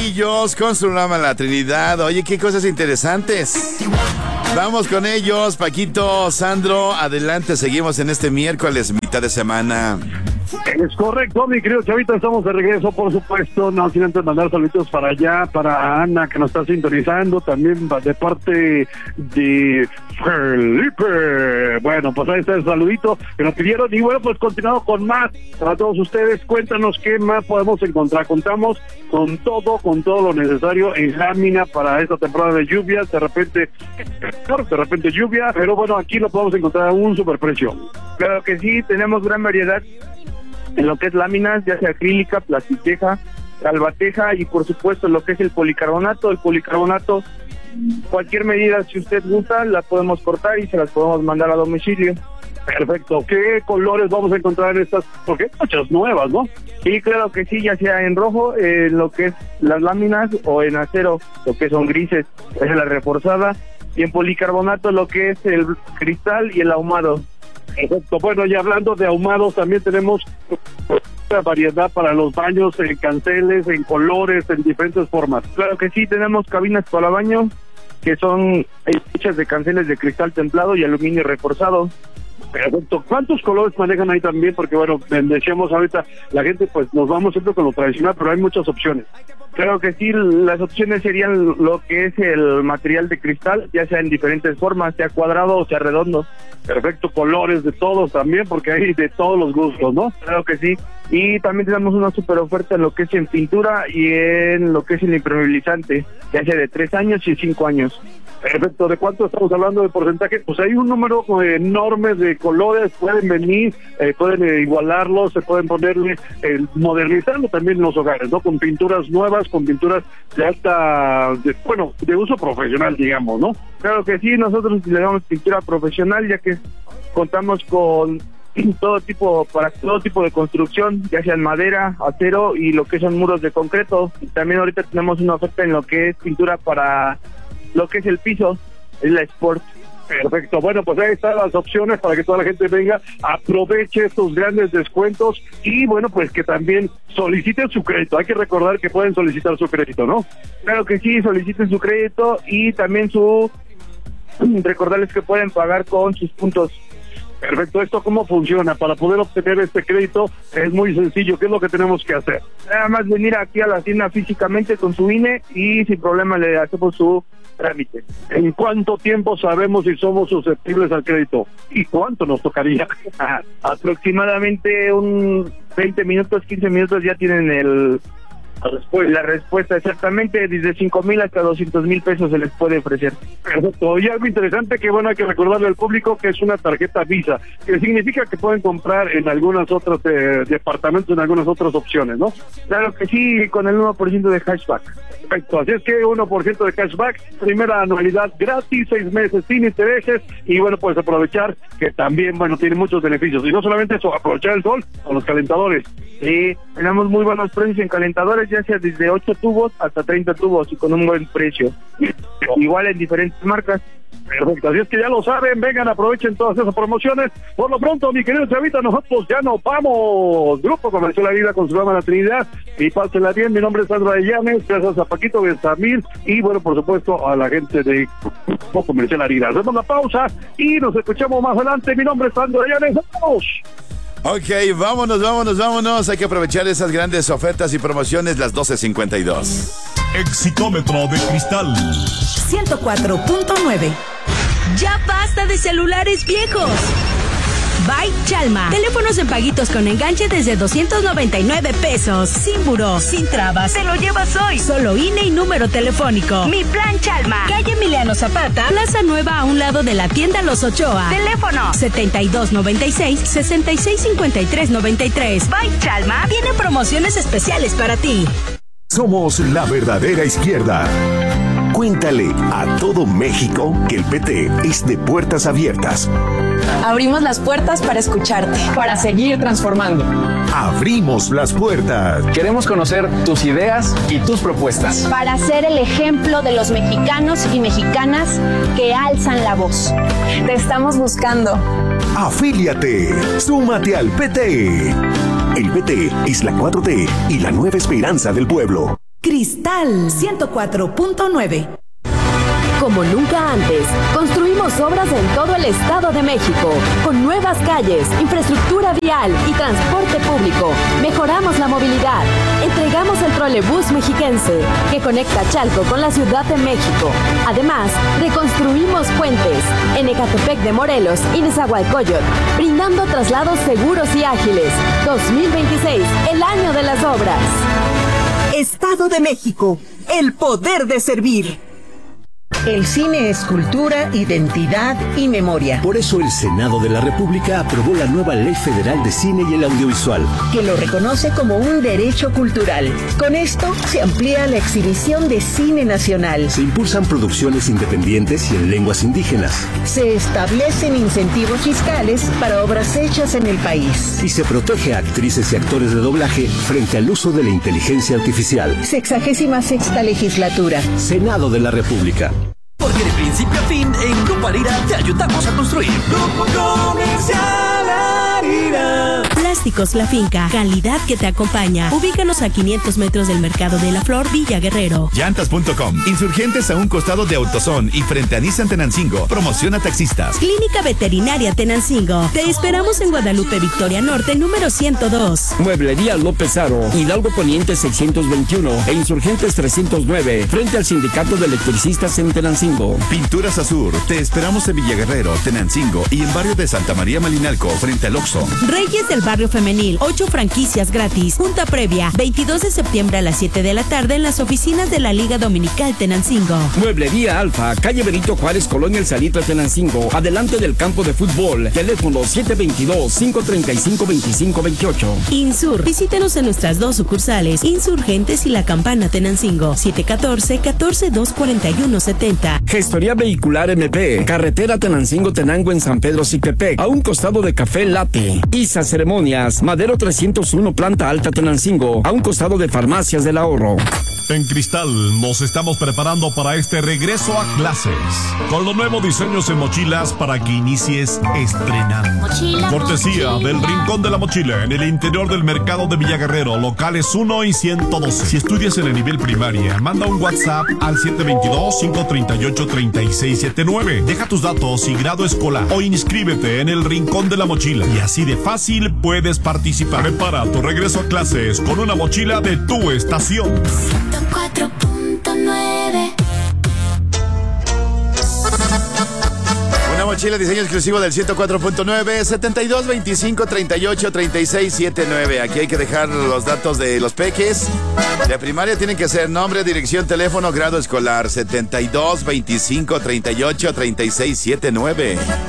ellos con su programa La Trinidad. Oye, qué cosas interesantes. Vamos con ellos, Paquito, Sandro, adelante, seguimos en este miércoles, mitad de semana. Es correcto, mi querido Chavita, estamos de regreso, por supuesto, no sin antes mandar saluditos para allá, para Ana, que nos está sintonizando, también de parte de Felipe. Bueno, pues ahí está el saludito que nos pidieron, y bueno, pues continuamos con más para todos ustedes. Cuéntanos qué más podemos encontrar. Contamos con todo lo necesario en lámina para esta temporada de lluvias, de repente lluvia, pero bueno, aquí lo podemos encontrar a un superprecio. Claro que sí, tenemos gran variedad en lo que es láminas, ya sea acrílica, plastiqueja, salvateja y por supuesto lo que es el policarbonato. El policarbonato, cualquier medida si usted gusta, la podemos cortar y se las podemos mandar a domicilio. Perfecto. ¿Qué colores vamos a encontrar en estas? Porque hay muchas nuevas, ¿no? Sí, claro que sí, ya sea en rojo, lo que es las láminas, o en acero, lo que son grises, es la reforzada, y en policarbonato lo que es el cristal y el ahumado. Perfecto. Bueno, y hablando de ahumados, también tenemos una variedad para los baños, en canceles, en colores, en diferentes formas. Claro que sí, tenemos cabinas para baño, que son hechas de canceles de cristal templado y aluminio reforzado. Perfecto. ¿Cuántos colores manejan ahí también? Porque bueno, decíamos ahorita, la gente pues nos vamos siempre con lo tradicional, pero hay muchas opciones. Claro que sí, las opciones serían lo que es el material de cristal, ya sea en diferentes formas, sea cuadrado o sea redondo. Perfecto, colores de todos también, porque hay de todos los gustos, ¿no? Claro que sí. Y también tenemos una super oferta en lo que es en pintura y en lo que es el impermeabilizante, ya sea de 3 años y 5 años. Perfecto. ¿De cuánto estamos hablando de porcentaje? Pues hay un número enorme de colores, pueden venir, pueden igualarlos, se pueden ponerle, modernizarlo también en los hogares, ¿no? Con pinturas nuevas, con pinturas de alta, de uso profesional, digamos, ¿no? Claro que sí, nosotros le damos pintura profesional, ya que contamos con para todo tipo de construcción, ya sea en madera, acero y lo que son muros de concreto. Y también ahorita tenemos una oferta en lo que es pintura para lo que es el piso, es la Sport. Perfecto. Bueno, pues ahí están las opciones para que toda la gente venga, aproveche estos grandes descuentos y bueno, pues que también soliciten su crédito. Hay que recordar que pueden solicitar su crédito, ¿no? Claro que sí, soliciten su crédito y también recordarles que pueden pagar con sus puntos. Perfecto. ¿Esto cómo funciona? Para poder obtener este crédito es muy sencillo. ¿Qué es lo que tenemos que hacer? Nada más venir aquí a la tienda físicamente con su INE y sin problema le hacemos su trámite. ¿En cuánto tiempo sabemos si somos susceptibles al crédito? ¿Y cuánto nos tocaría? Aproximadamente un 20 minutos, 15 minutos ya tienen la respuesta exactamente. Desde 5,000 hasta 200,000 pesos se les puede ofrecer. Perfecto. Y algo interesante que bueno, hay que recordarle al público que es una tarjeta Visa, que significa que pueden comprar en algunas otras departamentos, en algunas otras opciones, ¿no? Claro que sí, con el 1% de cashback. Perfecto. Así es que 1% de cashback, primera anualidad gratis, 6 meses sin intereses y bueno, pues aprovechar que también, bueno, tiene muchos beneficios. Y no solamente eso, aprovechar el sol con los calentadores. Sí, tenemos muy buenos precios en calentadores, ya sea desde 8 tubos hasta 30 tubos y con un buen precio. Igual en diferentes marcas. Perfecto, así es que ya lo saben, vengan, aprovechen todas esas promociones. Por lo pronto, mi querido Chavita, nosotros ya nos vamos. Grupo Comercial La Vida con su programa La Trinidad. Y pásenla bien, mi nombre es Sandro Ayanes, gracias a Paquito Bestamil y bueno, por supuesto, a la gente de Grupo Comercial La Vida. Hacemos la pausa y nos escuchamos más adelante. Mi nombre es Sandro Ayanes. ¡Vamos! Ok, vámonos. Hay que aprovechar esas grandes ofertas y promociones, las 12:52. Exitómetro de cristal 104.9. Ya basta de celulares viejos. By Chalma. Teléfonos en paguitos con enganche desde 299 pesos. Sin buró, sin trabas. Te lo llevas hoy. Solo INE y número telefónico. Mi plan Chalma. Calle Emiliano Zapata, Plaza Nueva a un lado de la tienda Los Ochoa. Teléfono 7296-665393. By Chalma tiene promociones especiales para ti. Somos la verdadera izquierda. Cuéntale a todo México que el PT es de puertas abiertas. Abrimos las puertas para escucharte, para seguir transformando. Abrimos las puertas. Queremos conocer tus ideas y tus propuestas. Para ser el ejemplo de los mexicanos y mexicanas que alzan la voz. Te estamos buscando. Afíliate. Súmate al PT. El PT es la 4T y la nueva esperanza del pueblo. Cristal 104.9. Como nunca antes, construimos obras en todo el Estado de México, con nuevas calles, infraestructura vial y transporte público. Mejoramos la movilidad. Entregamos el trolebús mexiquense, que conecta Chalco con la Ciudad de México. Además, reconstruimos puentes en Ecatepec de Morelos y Nezahualcóyotl, brindando traslados seguros y ágiles. 2026, el año de las obras. Estado de México, el poder de servir. El cine es cultura, identidad y memoria. Por eso el Senado de la República aprobó la nueva Ley Federal de Cine y el Audiovisual, que lo reconoce como un derecho cultural. Con esto se amplía la exhibición de cine nacional. Se impulsan producciones independientes y en lenguas indígenas. Se establecen incentivos fiscales para obras hechas en el país. Y se protege a actrices y actores de doblaje frente al uso de la inteligencia artificial. 66ª legislatura. Senado de la República. Porque de principio a fin, en Grupo Arira te ayudamos a construir. Grupo Comercial Arira. Plásticos La Finca, calidad que te acompaña. Ubícanos a 500 metros del Mercado de la Flor, Villa Guerrero. Llantas.com, insurgentes a un costado de AutoZone y frente a Nissan Tenancingo. Promociona taxistas. Clínica Veterinaria Tenancingo. Te esperamos en Guadalupe Victoria Norte, número 102. Mueblería López Aro, Hidalgo Poniente 621 e Insurgentes 309, frente al Sindicato de Electricistas en Tenancingo. Pinturas Azur, te esperamos en Villa Guerrero, Tenancingo y en barrio de Santa María Malinalco, frente al Oxxo. Reyes del Barrio Femenil, 8 franquicias gratis. Junta previa, 22 de septiembre a las 7 de la tarde en las oficinas de la Liga Dominical Tenancingo. Mueblería Alfa, calle Benito Juárez, Colonia El Salitre, Tenancingo, adelante del campo de fútbol. Teléfono 722-535-2528. Insur, visítenos en nuestras 2 sucursales, Insurgentes y La Campana Tenancingo, 714-142-4170. Gestoría Vehicular MP, carretera Tenancingo-Tenango en San Pedro Cictepec, a un costado de Café Latte. ISA Ceremonias, Madero 301, planta alta Tenancingo, a un costado de Farmacias del Ahorro. En Cristal nos estamos preparando para este regreso a clases, con los nuevos diseños en mochilas para que inicies estrenando. Cortesía del Rincón de la Mochila en el interior del mercado de Villa Guerrero, locales 1 y 112. Si estudias en el nivel primaria, manda un WhatsApp al 722-538-3679. Deja tus datos y grado escolar o inscríbete en el Rincón de la Mochila y así de fácil puedes participar. Prepara tu regreso a clases con una mochila de tu estación. 4.9. Una mochila diseño exclusivo del 104.9, 72 25 38 36 79. Aquí hay que dejar los datos de los peques. De primaria tienen que ser nombre, dirección, teléfono, grado escolar. 72 25 38 36 79.